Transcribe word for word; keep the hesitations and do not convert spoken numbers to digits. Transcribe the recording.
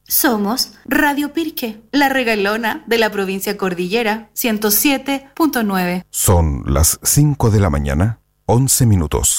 Somos Radio Pirque, la regalona de la provincia Cordillera, ciento siete punto nueve. Son las cinco de la mañana, once minutos.